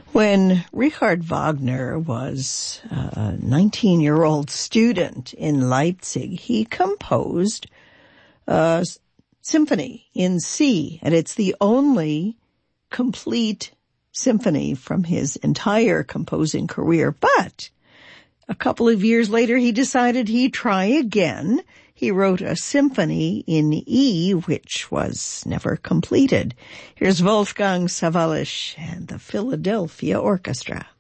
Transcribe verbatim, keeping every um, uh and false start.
When Richard Wagner was a nineteen-year-old student in Leipzig, he composed a symphony in C, and it's the only complete symphony from his entire composing career. But a couple of years later, he decided he'd try again. He wrote a symphony in E, which was never completed. Here's Wolfgang Sawallisch and the Philadelphia Orchestra.